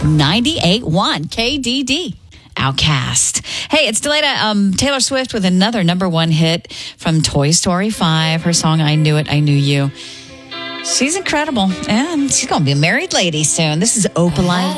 98.1 KDD. Outcast. Hey, it's Delata. Taylor Swift with another number one hit from Toy Story 5. Her song, I Knew It, I Knew You. She's incredible. And she's going to be a married lady soon. This is Opalite.